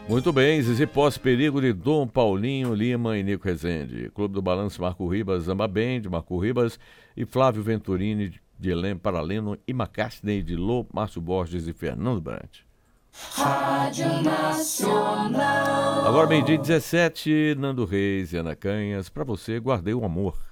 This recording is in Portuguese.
Muito bem, Zizi Posse, Perigo de Dom Paulinho Lima e Nico Rezende. Clube do Balanço, Marco Ribas, Zamba Band, Marco Ribas e Flávio Venturini de Helena Paraleno e McCartney de Lô, Márcio Borges e Fernando Brant. Rádio Nacional. Agora, meio-dia 17, Nando Reis e Ana Canhas. Pra você, guardei o amor.